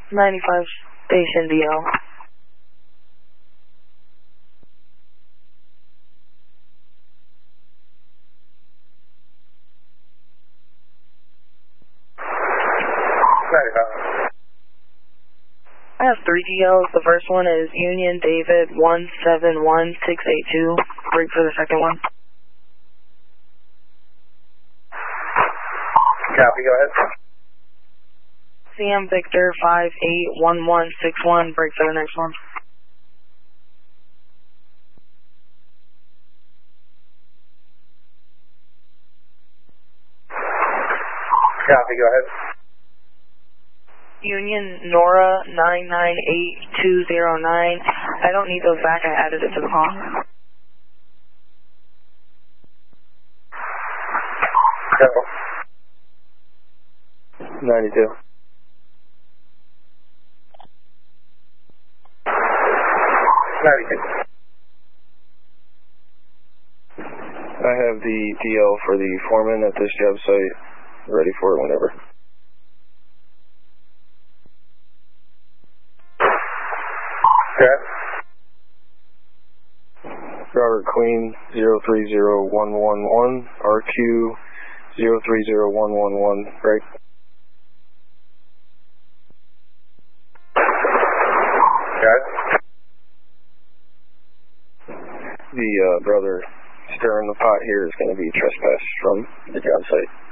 95 Station DL. I have 3 DLs. The first one is Union David 171682. Break for the second one. Copy, go ahead. CM Victor 581161. Break for the next one. Copy, go ahead. Union Nora 998209. I don't need those back. I added it to the call. Go. 92. 92. I have the DL for the foreman at this job site. Ready for it whenever. Okay. Robert Queen 030111, RQ 030111, break. Okay. The brother stirring the pot here is going to be trespassed from the job site.